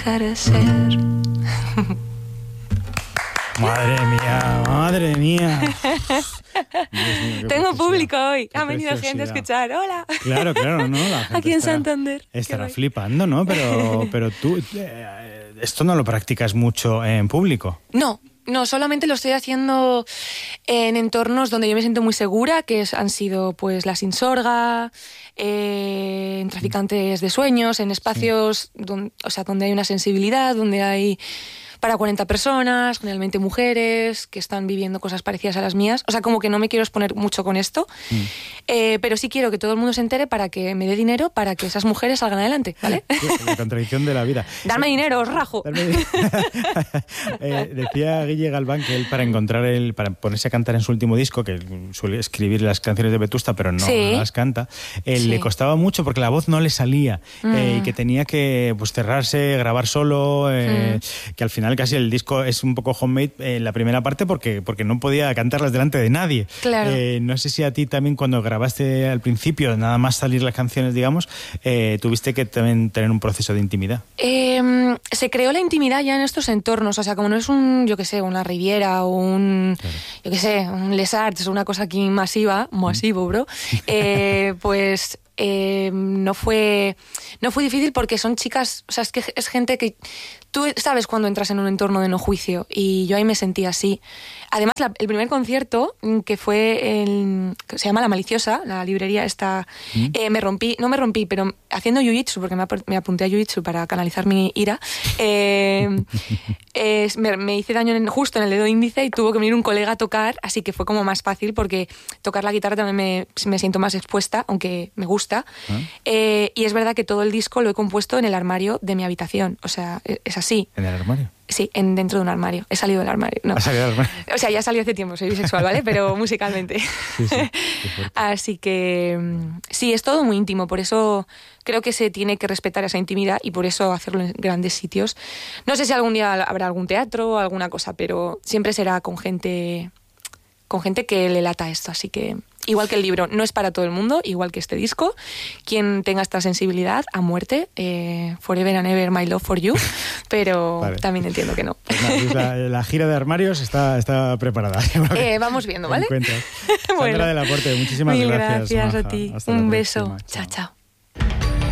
para ser. Madre mía, madre mía. Mío, tengo público hoy. Ha venido gente a escuchar. Hola. Claro, no. La gente aquí en Santander. Estará flipando, ¿no? Pero tú, esto no lo practicas mucho en público. No, solamente lo estoy haciendo en entornos donde yo me siento muy segura, que han sido pues la Sinsorga, en Traficantes de Sueños, en espacios donde hay una sensibilidad, donde hay para 40 personas, generalmente mujeres, que están viviendo cosas parecidas a las mías. O sea, como que no me quiero exponer mucho con esto, pero sí quiero que todo el mundo se entere para que me dé dinero para que esas mujeres salgan adelante, ¿vale? La contradicción de la vida. Darme dinero, os rajo. Decía Guille Galván que él para ponerse a cantar en su último disco, que suele escribir las canciones de Vetusta, pero no las canta, le costaba mucho porque la voz no le salía y que tenía que cerrarse, grabar solo, que al final casi el disco es un poco homemade en la primera parte porque no podía cantarlas delante de nadie. Claro. No sé si a ti también cuando grabaste al principio, nada más salir las canciones, digamos, tuviste que también tener un proceso de intimidad. Se creó la intimidad ya en estos entornos, o sea, como no es una Riviera o un Les Arts, una cosa aquí masivo, bro, pues no fue difícil porque son chicas, o sea, es que es gente que tú sabes cuando entras en un entorno de no juicio y yo ahí me sentí así. Además, el primer concierto, que fue que se llama La Maliciosa, la librería esta, no me rompí, pero haciendo jiu-jitsu, porque me apunté a jiu-jitsu para canalizar mi ira, me hice daño justo en el dedo índice y tuvo que venir un colega a tocar, así que fue como más fácil porque tocar la guitarra también me siento más expuesta, aunque me gusta. Y es verdad que todo el disco lo he compuesto en el armario de mi habitación, o sea, es así. ¿En el armario? Sí, dentro de un armario. He salido del armario. No. ¿Has salido del armario? O sea, ya salí hace tiempo, soy bisexual, ¿vale? Pero musicalmente. Sí. Así que sí, es todo muy íntimo. Por eso creo que se tiene que respetar esa intimidad y por eso hacerlo en grandes sitios. No sé si algún día habrá algún teatro o alguna cosa, pero siempre será con gente que le lata esto. Así que, igual que el libro, no es para todo el mundo, igual que este disco. Quien tenga esta sensibilidad, a muerte, forever and ever my love for you, pero vale. También entiendo que no. Pues la gira de armarios está preparada. Vamos viendo, ¿vale? Bueno. Sandra de la Puerte, muchísimas gracias. Mil gracias a ti. Un beso. Chao.